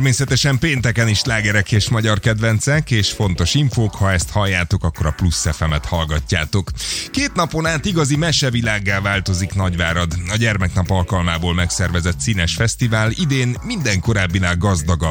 természetesen pénteken is slágerek és magyar kedvencek, és fontos infók, ha ezt halljátok, akkor a Plusz FM-et hallgatjátok. 2 napon át igazi mesevilággá változik Nagyvárad. A gyermeknap alkalmából megszervezett színes fesztivál idén minden korábbinál gazdagabb